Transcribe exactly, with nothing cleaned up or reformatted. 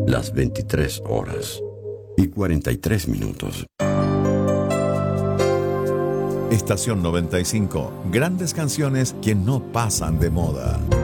las veintitrés horas y cuarenta y tres minutos. Estación noventa y cinco. Grandes canciones que no pasan de moda.